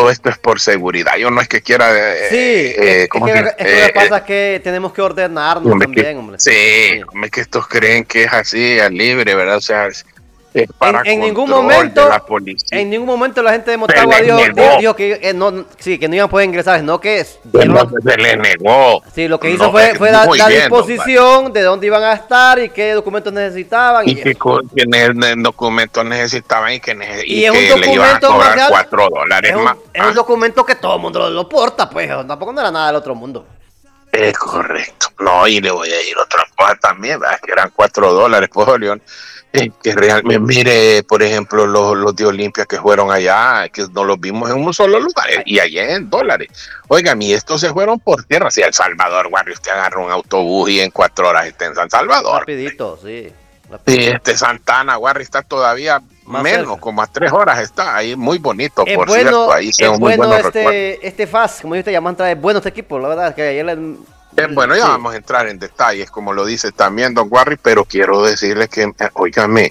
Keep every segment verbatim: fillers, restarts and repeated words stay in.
todo esto es por seguridad. Yo no es que quiera... Eh, sí, eh, es, ¿cómo es, que, se, es que eh, lo que pasa eh, es que tenemos que ordenarnos hombre, también, que, hombre. sí, Sí. hombre, que estos creen que es así, al libre, ¿verdad? O sea, es, es En, para en ningún control de la momento, policía. en ningún momento la gente de Se Motagua les dijo, dijo, negó, dijo que eh, no, sí, que no iban a poder ingresar, sino que no, dieron, se les negó. sí, lo que hizo No, fue, eh, fue la, muy la bien, don Juan. disposición de dónde iban a estar y qué documentos necesitaban Y y que, eso. co- que ne- ne- documentos necesitaban y que, ne- Y y es un que le iban a documento, cobrar Marcial, cuatro dólares es más. un, es un ¿Ah? documento que todo el mundo lo, lo porta, pues, tampoco no era nada del otro mundo. Es correcto. No, y le voy a decir otra cosa también, ¿verdad? Que eran cuatro dólares, pues, León. Eh, que realmente, mire, por ejemplo, los, los de Olimpia que fueron allá, que no los vimos en un solo lugar, eh, Ay, y allá en dólares. Oigan, y estos se fueron por tierra. Si El Salvador, Guarri, usted agarra un autobús y en cuatro horas está en San Salvador. rapidito, sí. Sí, Rapidito. este Santana, Guarri, está todavía Más menos, cerca. como a tres horas está ahí, muy bonito, Es por bueno, cierto, ahí es tengo muy bueno buenos recuerdos. este, este F A S, como dice Yamantra, es bueno este equipo, la verdad, que ayer le, Eh, bueno, ya sí. vamos a entrar en detalles, como lo dice también Don Warry, pero quiero decirle que, eh, óigame,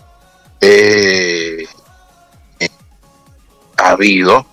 eh, eh, ha habido,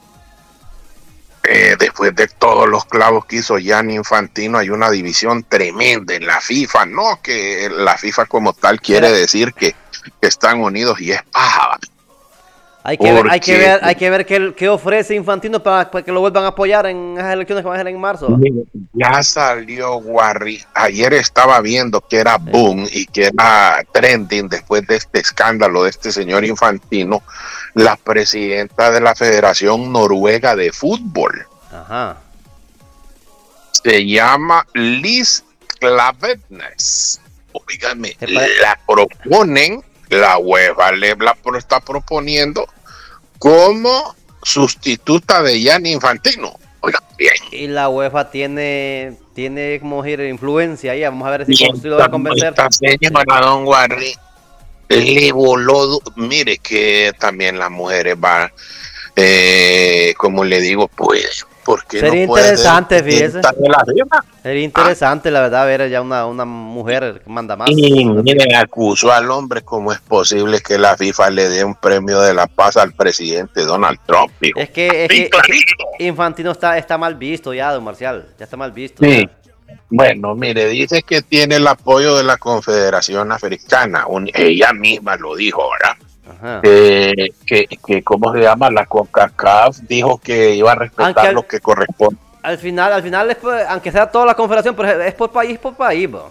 eh, después de todos los clavos que hizo Gianni Infantino, hay una división tremenda en la FIFA, no que la FIFA como tal quiere Será- decir que, que están unidos y es paja. Hay que ver, hay que Porque- ver, hay que ver qué, qué ofrece Infantino para, para que lo vuelvan a apoyar en esas elecciones que van a ser en marzo. Ya salió Warry. Ayer estaba viendo que era boom y que era trending después de este escándalo de este señor Infantino, la presidenta de la Federación Noruega de Fútbol. Ajá. Se llama Liz Klaveness. Oígame, Se pare- la proponen, la UEFA le la pro- está proponiendo como sustituta de Gianni Infantino. Oiga, bien. Y la UEFA tiene, tiene como decir, influencia ahí. Vamos a ver si, Y si lo va a esta, convencer. esta señora, don Warry, le voló. du- Mire que también las mujeres van, eh, como le digo, pueden. Porque Sería no puede interesante, fíjese. estar de la vida. Sería interesante, la verdad, ver ya una, una mujer que manda más. Y mire, acusó al hombre cómo es posible que la FIFA le dé un premio de la paz al presidente Donald Trump. Dijo. Es que, es Sí, que, es clarito. que Infantino está, está mal visto ya, don Marcial. Ya está mal visto. Sí. ya. Bueno, mire, dice que tiene el apoyo de la Confederación Africana. Un- ella misma lo dijo, ¿verdad? Ajá. Eh, que, que, ¿cómo se llama? La CONCACAF dijo que iba a respetar Aunque al- lo que corresponde. Al final, al final, es por- aunque sea toda la confederación, pero es por país por país, bro.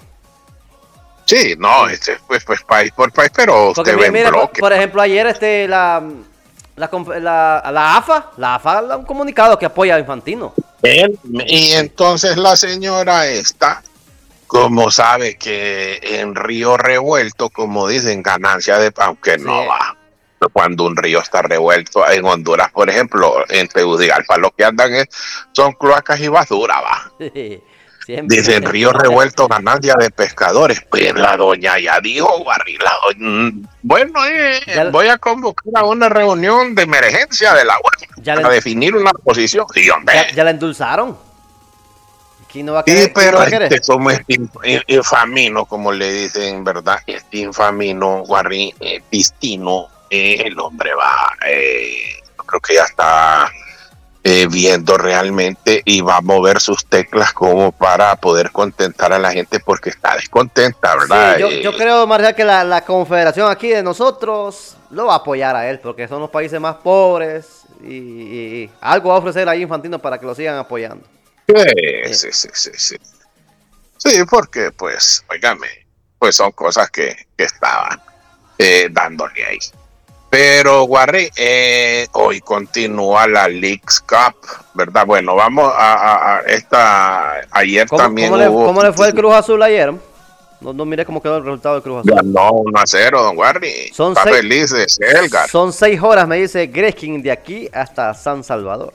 Sí, no, este, pues, pues país por país, pero Porque usted ve mire, en por, bloque. por ejemplo, ayer este la la, conf- la, la AFA, la AFA da un comunicado que apoya a Infantino. Él- y entonces la señora esta, como sabe que en río revuelto, como dicen, ganancia de, aunque Sí. no va. Cuando un río está revuelto, en Honduras, por ejemplo, en Tegucigalpa, lo que andan es, son cloacas y basura, va. Siempre. Dicen río revuelto, ganancia de pescadores. Pues la doña ya dijo, Barry, la doña, bueno, eh, Ya- voy a convocar a una reunión de emergencia de la UEFA Ya para le- definir una posición. Sí, hombre. Ya, ya la endulzaron. ¿Quién no va a Sí, querer? ¿Quién no pero va a querer? este, como este inf- in- infamino, como le dicen, ¿verdad? Este infamino, Guarri, eh, Pistino, eh, el hombre va, eh, yo creo que ya está eh, viendo realmente y va a mover sus teclas como para poder contentar a la gente porque está descontenta, ¿verdad? Sí, yo, Eh, yo creo, Marcial, que la, la confederación aquí de nosotros lo va a apoyar a él, porque son los países más pobres y, y- y algo va a ofrecer ahí Infantino para que lo sigan apoyando. Sí, sí, sí, sí, sí. Sí, porque pues, óigame, pues son cosas que, que estaban eh, dándole ahí. Pero, Guarri, eh, hoy continúa la Leagues Cup, ¿verdad? Bueno, vamos a, a- a esta, ayer ¿Cómo, también cómo le, hubo... cómo le fue el Cruz Azul ayer? No, no mire cómo quedó el resultado del Cruz Azul. Ganó uno a cero, don Guarri. Son Está seis- feliz de Selgar. Son seis horas, me dice Greskin, de aquí hasta San Salvador.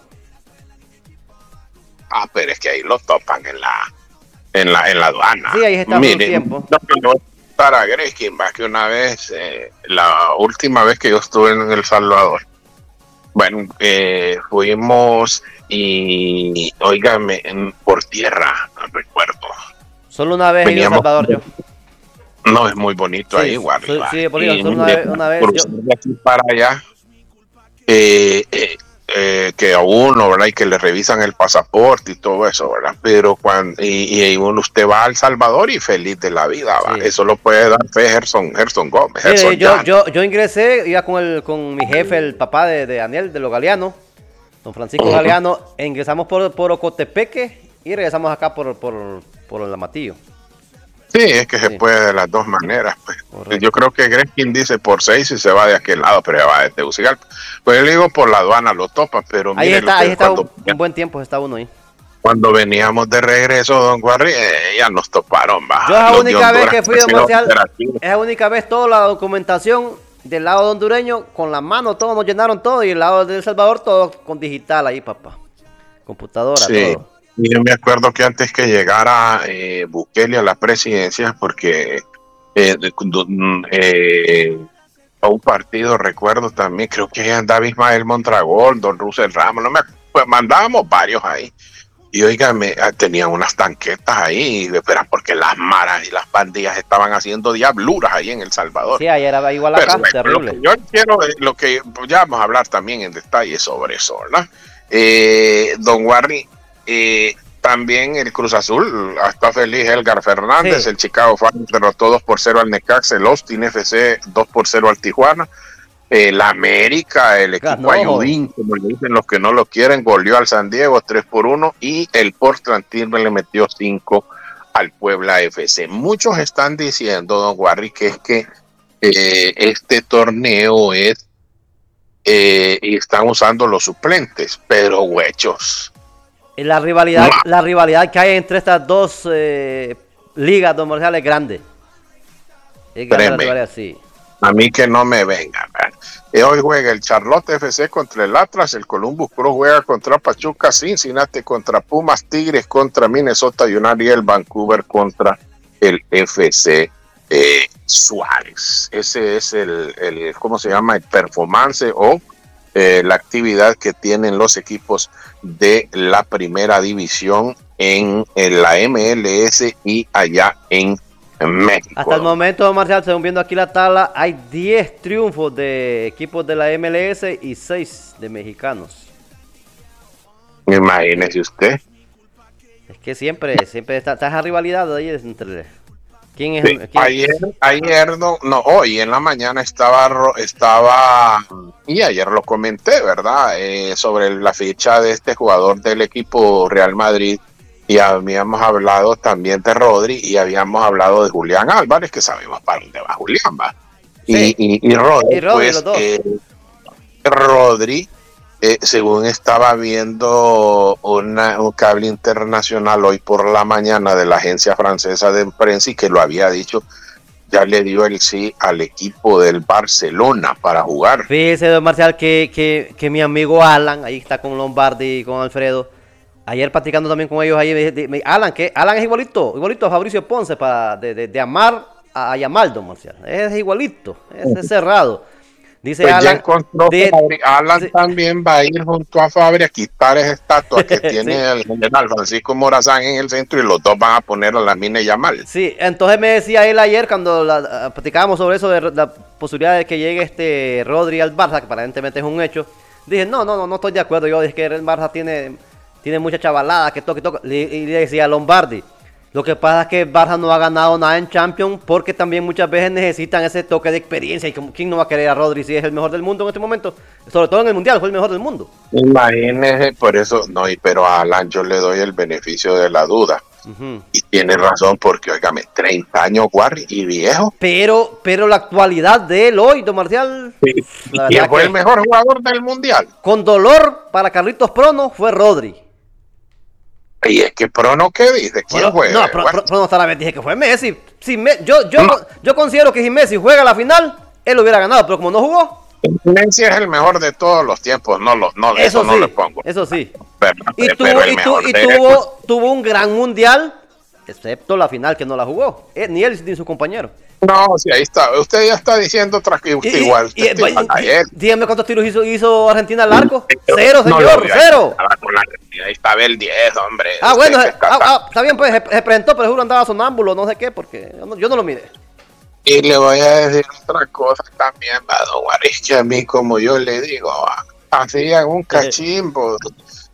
Ah, pero es que ahí lo topan en la, en la, en la aduana. Sí, ahí está por un tiempo. No, no, para Greskin, más que una vez, eh, la última vez que yo estuve en El Salvador, bueno, eh, fuimos y, óigame, en- por tierra, no recuerdo. Solo una vez he ido a Veníamos- Salvador yo. No, es muy bonito Sí, ahí, igual. sí, sí, por eso, solo una mire, vez- una vez cruzar yo- de aquí para allá, eh, eh, eh, que a uno, ¿verdad? Y que le revisan el pasaporte y todo eso, ¿verdad? Pero cuando, y, y uno, usted va a El Salvador y feliz de la vida, ¿va? Sí. Eso lo puede dar fe Gerson, Gerson Gómez, Mire, Gerson yo, Jan. yo, yo ingresé, iba con, el, con mi jefe, el papá de, de Daniel, de los Galeanos, don Francisco uh-huh. Galeano, e ingresamos por, por Ocotepeque y regresamos acá por, por, por el Amatillo. Sí, es que sí. Se puede de las dos maneras. Pues. Yo creo que Greskin dice por seis y se va de aquel lado, pero ya va de Tegucigalpa. Pues yo le digo por la aduana lo topa, pero ahí mire está, lo que ahí está cuando, un, un buen tiempo, está uno ahí. Cuando veníamos de regreso, don Guarri, eh, ya nos toparon. Va. Yo es la única vez que fui, don Marcial, es la única vez toda la documentación del lado hondureño, con la mano, todos nos llenaron todo, y el lado de El Salvador, todo con digital ahí, papá. Computadora, sí. todo. Y yo me acuerdo que antes que llegara eh, Bukele a la presidencia, porque eh, de, eh, a un partido, recuerdo también, creo que andaba Ismael Mondragón, don Russell Ramos, no me pues mandábamos varios ahí. Y oígame, tenían unas tanquetas ahí, pero porque las maras y las pandillas estaban haciendo diabluras ahí en El Salvador. Sí, ayer era igual acá, pero, terrible. Lo que yo quiero, lo que ya vamos a hablar también en detalle sobre eso, ¿verdad? Eh, don Warri, eh, también el Cruz Azul, está feliz Edgar Fernández, sí. El Chicago Fire derrotó dos por cero al Necaxa, el Austin F C dos por cero al Tijuana. El América, el equipo no. Ayudín, como le dicen los que no lo quieren, goleó al San Diego tres por uno y el Portland Timbers le metió cinco al Puebla F C. Muchos están diciendo, don Warri, que es que eh, este torneo es eh, y están usando los suplentes, pero huechos. La rivalidad, no. la rivalidad que hay entre estas dos eh, ligas, don Marcial, es grande. Es grande la rivalidad, sí. A mí que no me vengan. Eh, hoy juega el Charlotte F C contra el Atlas, el Columbus Crew juega contra Pachuca, Cincinnati contra Pumas, Tigres contra Minnesota United y el Vancouver contra el F C eh, Suárez. Ese es el, el, ¿cómo se llama? El performance o eh, la actividad que tienen los equipos de la primera división en, en la M L S y allá en En México. Hasta el momento, Marcial, según viendo aquí la tabla, hay diez triunfos de equipos de la M L S y seis de mexicanos. Imagínese usted. Es que siempre, siempre está, está esa rivalidad ahí entre... ¿Quién es? Sí, ¿quién ayer, es? ayer no, no, hoy en la mañana estaba, estaba, y ayer lo comenté, ¿verdad? Eh, sobre la ficha de este jugador del equipo Real Madrid. Y habíamos hablado también de Rodri y habíamos hablado de Julián Álvarez, que sabemos para dónde va Julián, va. Sí. Y, y, y Rodri, y Rodri pues, eh, Rodri eh, según estaba viendo una, un cable internacional hoy por la mañana de la agencia francesa de prensa y que lo había dicho, ya le dio el sí al equipo del Barcelona para jugar. Fíjese, don Marcial, que, que, que mi amigo Alan, ahí está con Lombardi y con Alfredo, ayer practicando también con ellos ahí, me, me, me, Alan, que Alan es igualito, igualito a Fabricio Ponce, para de, de, de amar a, a llamar, don Marcial. Es igualito, es, es cerrado. Dice pues Alan. De, Fabri, Alan sí. También va a ir junto a Fabri a quitar esa estatua que tiene sí. El general Francisco Morazán en el centro y los dos van a poner a la mina Yamal. Sí, entonces me decía él ayer cuando la, platicábamos sobre eso de la posibilidad de que llegue este Rodri al Barça, que aparentemente es un hecho. Dije, no, no, no, no estoy de acuerdo. Yo dije que el Barça tiene. Tiene mucha chavalada que toque, toque. Y le decía a Lombardi, lo que pasa es que Barça no ha ganado nada en Champions porque también muchas veces necesitan ese toque de experiencia. Y ¿quién no va a querer a Rodri si es el mejor del mundo en este momento? Sobre todo en el Mundial, fue el mejor del mundo. Imagínese, por eso, no, y pero a Alan yo le doy el beneficio de la duda. Uh-huh. Y tiene razón porque, óigame, treinta años, Guarri, y viejo. Pero, pero la actualidad de él hoy, don Marcial. Sí. ¿Quién fue el mejor jugador del Mundial? Con dolor para Carlitos Prono fue Rodri. Y es que Prono, ¿qué dice? ¿Quién bueno, juega? No, Prono, Prono hasta la vez dije que fue Messi. Si me, yo, yo, no. yo considero que si Messi juega la final, él hubiera ganado, pero como no jugó. Messi es el mejor de todos los tiempos, no, lo, no, eso, eso sí, no le pongo. Eso sí. Pero, y pero tuvo, el y, tu, y tuvo, tuvo un gran mundial, excepto la final que no la jugó. Eh, ni él ni su compañero. No, sí, ahí está. Usted ya está diciendo otra que usted y, igual. Y, usted y, y, dígame cuántos tiros hizo, hizo Argentina al arco. Cero, señor, no cero. Ahí estaba el diez, hombre. Ah, bueno, se, está, ah, ah, está bien, pues se, se presentó, pero juro andaba sonámbulo, no sé qué, porque yo no, yo no lo miré. Y le voy a decir otra cosa también, Don Guaris, que a mí, como yo le digo, a, hacían un cachimbo